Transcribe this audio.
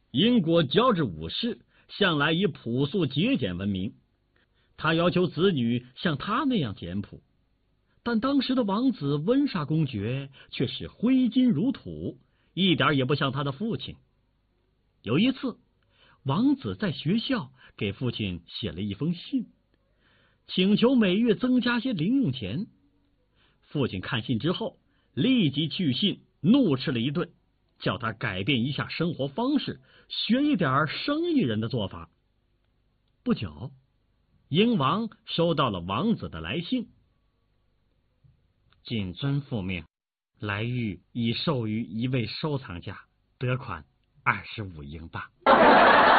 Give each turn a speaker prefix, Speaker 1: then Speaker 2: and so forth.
Speaker 1: 英国乔治五世向来以朴素节俭闻名，他要求子女像他那样简朴，但当时的王子温莎公爵却是挥金如土，一点也不像他的父亲。有一次，王子在学校给父亲写了一封信，请求每月增加些零用钱。父亲看信之后，立即去信怒斥了一顿，叫他改变一下生活方式，学一点生意人的做法。不久，英王收到了王子的来信：谨遵父命，来玉已授予一位收藏家，得款25英镑。